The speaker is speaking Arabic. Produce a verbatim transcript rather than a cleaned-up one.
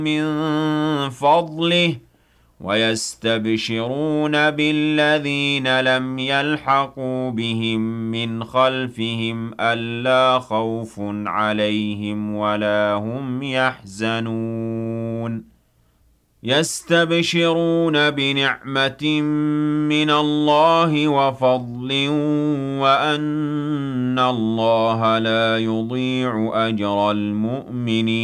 مِّن فَضْلِهِ وَيَسْتَبْشِرُونَ بِالَّذِينَ لَمْ يَلْحَقُوا بِهِم مِّنْ خَلْفِهِمْ أَلَّا خَوْفٌ عَلَيْهِمْ وَلَا هُمْ يَحْزَنُونَ يَسْتَبْشِرُونَ بِنِعْمَةٍ مِّنَ اللَّهِ وَفَضْلٍ وَأَنَّ اللَّهَ لَا يُضِيعُ أَجْرَ الْمُؤْمِنِينَ